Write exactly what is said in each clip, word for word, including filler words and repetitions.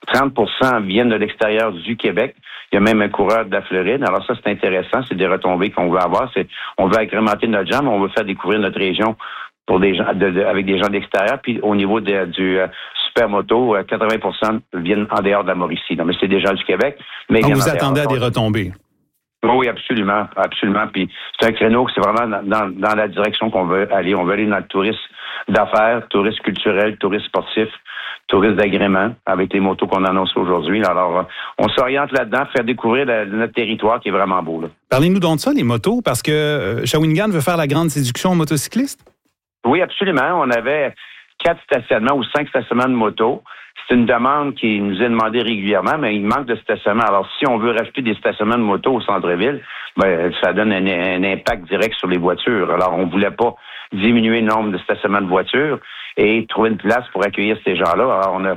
trente pour cent viennent de l'extérieur du Québec. Il y a même un coureur de la Floride. Alors ça, c'est intéressant. C'est des retombées qu'on veut avoir. C'est, on veut agrémenter notre jambe, on veut faire découvrir notre région pour des gens, de, de, avec des gens d'extérieur. Puis au niveau de, du euh, Supermoto, euh, quatre-vingts pour cent viennent en dehors de la Mauricie. Non, mais c'est des gens du Québec. Mais donc vous attendez à des retombées? Oui, absolument, absolument. Puis c'est un créneau que c'est vraiment dans, dans, dans la direction qu'on veut aller. On veut aller dans le tourisme d'affaires, tourisme culturel, tourisme sportif, tourisme d'agrément, avec les motos qu'on annonce aujourd'hui. Alors, on s'oriente là-dedans, faire découvrir la, notre territoire qui est vraiment beau. Là. Parlez-nous donc de ça, les motos, parce que euh, Shawinigan veut faire la grande séduction aux motocyclistes? Oui, absolument. On avait quatre stationnements ou cinq stationnements de motos. C'est une demande qui nous est demandée régulièrement, mais il manque de stationnements. Alors, si on veut rajouter des stationnements de motos au centre-ville, ben, ça donne un, un impact direct sur les voitures. Alors, on voulait pas diminuer le nombre de stationnements de voitures et trouver une place pour accueillir ces gens-là. Alors, on a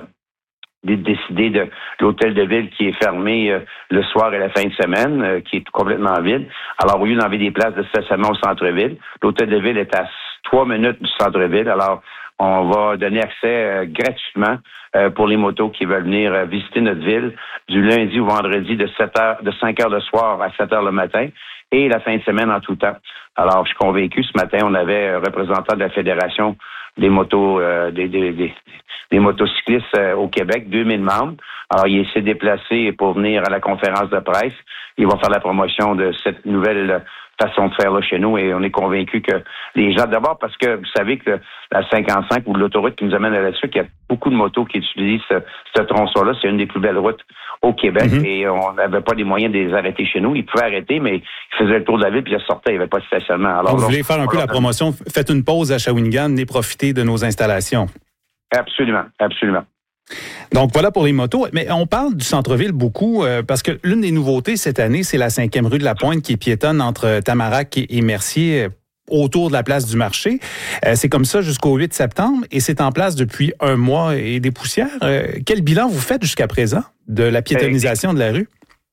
décidé de l'hôtel de ville qui est fermé euh, le soir et la fin de semaine, euh, qui est complètement vide. Alors, au lieu d'enlever des places de stationnement au centre-ville, l'hôtel de ville est à trois minutes du centre-ville. Alors, on va donner accès euh, gratuitement euh, pour les motos qui veulent venir euh, visiter notre ville du lundi au vendredi de sept heures, de cinq heures le soir à sept heures le matin et la fin de semaine en tout temps. Alors, je suis convaincu, ce matin, on avait un représentant de la Fédération des motos, euh, des, des, des, des motocyclistes euh, au Québec, deux mille membres. Alors, il s'est déplacé pour venir à la conférence de presse. Il va faire la promotion de cette nouvelle façon de faire là chez nous et on est convaincu que les gens, d'abord parce que vous savez que la cinquante-cinq ou l'autoroute qui nous amène à là-dessus, qu'il y a beaucoup de motos qui utilisent ce, ce tronçon-là. C'est une des plus belles routes au Québec mm-hmm. et on n'avait pas les moyens de les arrêter chez nous. Ils pouvaient arrêter, mais ils faisaient le tour de la ville puis ils sortaient. Il n'y avait pas de stationnement. Alors, donc, vous voulez faire un peu la promotion. Faites une pause à Shawinigan, venez profiter de nos installations. Absolument, absolument. Donc, voilà pour les motos. Mais on parle du centre-ville beaucoup euh, parce que l'une des nouveautés cette année, c'est la cinquième rue de la Pointe qui est piétonne entre Tamarack et, et Mercier autour de la place du marché. Euh, c'est comme ça jusqu'au huit septembre et c'est en place depuis un mois et des poussières. Euh, quel bilan vous faites jusqu'à présent de la piétonnisation de la rue?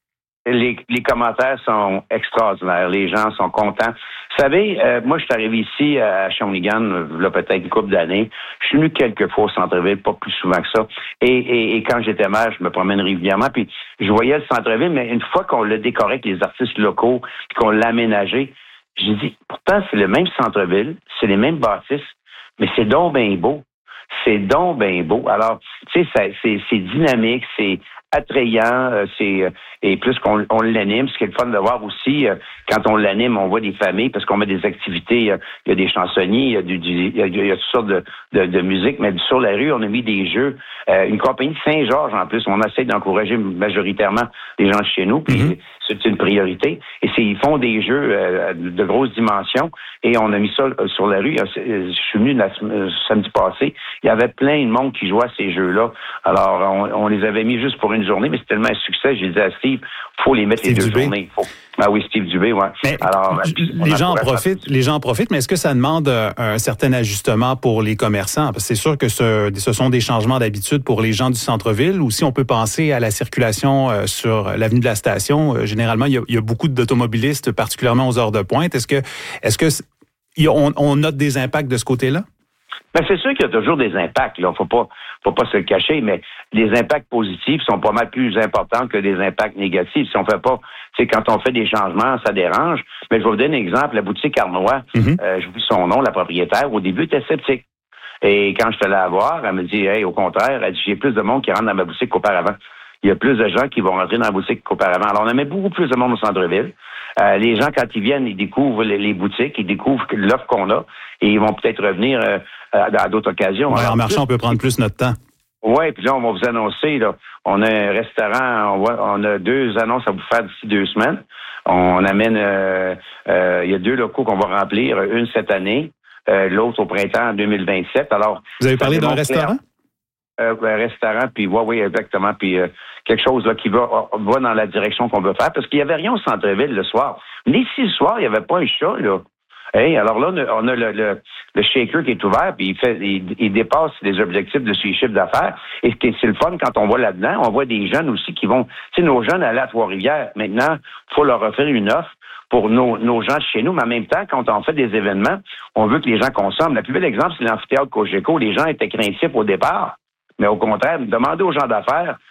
Les, les commentaires sont extraordinaires. Les gens sont contents. Vous savez, euh, moi, je suis arrivé ici à Shawinigan, il y a peut-être une couple d'années. Je suis venu quelques fois au centre-ville, pas plus souvent que ça. Et, et, et quand j'étais maire, je me promène régulièrement, puis je voyais le centre-ville, mais une fois qu'on l'a décoré avec les artistes locaux, puis qu'on l'a aménagé, j'ai dit, pourtant, c'est le même centre-ville, c'est les mêmes bâtisses, mais c'est donc bien beau. C'est donc bien beau. Alors, tu sais, c'est, c'est dynamique, c'est attrayant, euh, c'est euh, et plus qu'on on l'anime, ce qui est le fun de voir aussi, euh, quand on l'anime, on voit des familles, parce qu'on met des activités, il y a, il y a des chansonniers, il y a, du, du, il y a, il y a toutes sortes de, de, de musique, mais sur la rue, on a mis des jeux. Euh, une compagnie de Saint-Georges, en plus, on essaie d'encourager majoritairement les gens de chez nous, puis mm-hmm. c'est une priorité. Et c'est, ils font des jeux euh, de grosses dimensions, et on a mis ça euh, sur la rue. Je suis venu la, euh, samedi passé, il y avait plein de monde qui jouait à ces jeux-là. Alors, on, on les avait mis juste pour une journée, mais c'est tellement un succès, j'ai dit à Steve, il faut les mettre Steve les deux Dubé. journées. Faut... Ah oui, Steve Dubé, oui. Alors, les gens en profitent, les gens en profitent, mais est-ce que ça demande un certain ajustement pour les commerçants? Parce que c'est sûr que ce, ce sont des changements d'habitude pour les gens du centre-ville, ou si on peut penser à la circulation sur l'avenue de la Station, généralement, il y a, il y a beaucoup d'automobilistes, particulièrement aux heures de pointe. Est-ce que, est-ce que on, on note des impacts de ce côté-là? Ben, c'est sûr qu'il y a toujours des impacts, là. Faut pas, faut pas se le cacher, mais les impacts positifs sont pas mal plus importants que des impacts négatifs. Si on fait pas, tu sais, quand on fait des changements, ça dérange. Mais je vais vous donner un exemple. La boutique Arnois, mm-hmm. euh, j'oublie son nom, la propriétaire, au début, était sceptique. Et quand je suis allé la voir, elle me dit, hey, au contraire, elle dit, j'ai plus de monde qui rentre dans ma boutique qu'auparavant. Il y a plus de gens qui vont rentrer dans la boutique qu'auparavant. Alors, on a mis beaucoup plus de monde au centre-ville. Euh, les gens, quand ils viennent, ils découvrent les, les boutiques, ils découvrent l'offre qu'on a et ils vont peut-être revenir euh, à, à d'autres occasions. Ouais, Alors, en marchant, plus, on peut prendre plus notre temps. Oui, puis là, on va vous annoncer, là, on a un restaurant, on, va, on a deux annonces à vous faire d'ici deux semaines. On amène, euh, euh, il y a deux locaux qu'on va remplir, une cette année, euh, l'autre au printemps deux mille vingt-sept. Alors, vous avez parlé d'un restaurant? Euh, un restaurant, puis oui, oui, exactement, puis euh, quelque chose là qui va, va dans la direction qu'on veut faire, parce qu'il n'y avait rien au centre-ville le soir. Mais si le soir, il n'y avait pas un chat, là. Hey, alors là, on a le, le, le shaker qui est ouvert, puis il fait, il, il dépasse les objectifs de ses chiffres d'affaires. Et ce qui est, c'est le fun quand on voit là-dedans, on voit des jeunes aussi qui vont, tu sais, nos jeunes allaient à Trois-Rivières. Maintenant, il faut leur offrir une offre pour nos, nos gens de chez nous, mais en même temps, quand on fait des événements, on veut que les gens consomment. Le plus bel exemple, c'est l'amphithéâtre Cogeco. Les gens étaient craintifs au départ. Mais au contraire, demandez aux gens d'affaires,